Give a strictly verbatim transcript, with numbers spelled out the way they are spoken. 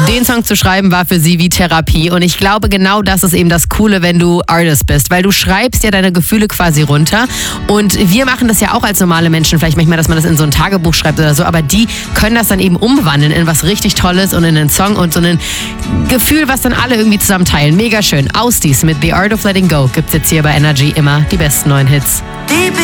Den Song zu schreiben war für sie wie Therapie und ich glaube, genau das ist eben das Coole, wenn du Artist bist, weil du schreibst ja deine Gefühle quasi runter und wir machen das ja auch als normale Menschen, vielleicht manchmal, dass man das in so ein Tagebuch schreibt oder so, aber die können das dann eben umwandeln in was richtig Tolles und in einen Song und so ein Gefühl, was dann alle irgendwie zusammen teilen. Mega schön. Ausdies mit The Art of Letting Go gibt's jetzt hier bei Energy immer die besten neuen Hits.